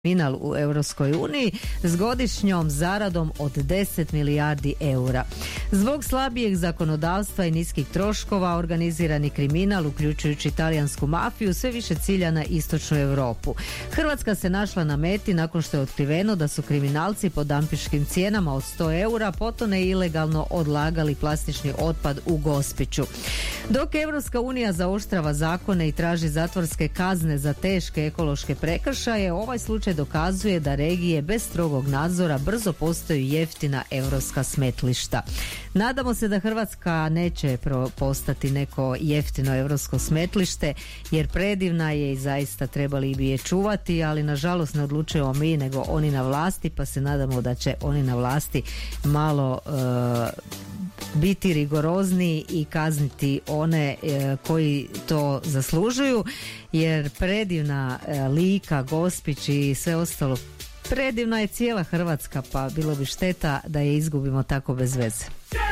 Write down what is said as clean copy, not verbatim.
kriminal u Europskoj uniji s godišnjom zaradom od 10 milijardi eura. Zbog slabijeg zakonodavstva i niskih troškova organizirani kriminal, uključujući talijansku mafiju, sve više cilja na istočnu Europu. Hrvatska se našla na meti nakon što je otkriveno da su kriminalci po dampinškim cijenama od 100 eura potone ilegalno odlagali plastični otpad u Gospiću. Dok Europska unija zaoštrava zakone i traži zatvorske kazne za teške ekološke prekršaje, ovaj slučaj dokazuje da regije bez strogog nadzora brzo postaju jeftina europska smetlišta. Nadamo se da Hrvatska neće postati neko jeftino europsko smetlište, jer predivna je i zaista trebali bi je čuvati, ali nažalost ne odlučujemo mi nego oni na vlasti, pa se nadamo da će oni na vlasti malo biti rigorozniji i kazniti one koji to zaslužuju, jer predivna Lika, Gospić i sve ostalo, predivna je cijela Hrvatska, pa bilo bi šteta da je izgubimo tako bez veze.